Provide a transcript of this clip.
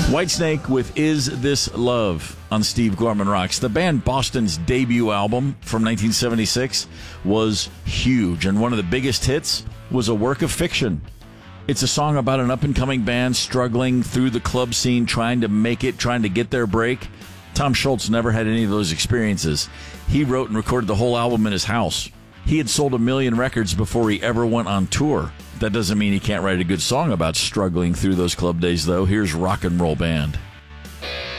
Whitesnake with Is This Love on Steve Gorman Rocks. The band Boston's debut album from 1976 was huge, and one of the biggest hits was A Work of Fiction. It's a song about an up-and-coming band struggling through the club scene, trying to make it, trying to get their break. Tom Scholz never had any of those experiences. He wrote and recorded the whole album in his house. He had sold 1 million records before he ever went on tour. That doesn't mean he can't write a good song about struggling through those club days, though. Here's Rock and Roll Band.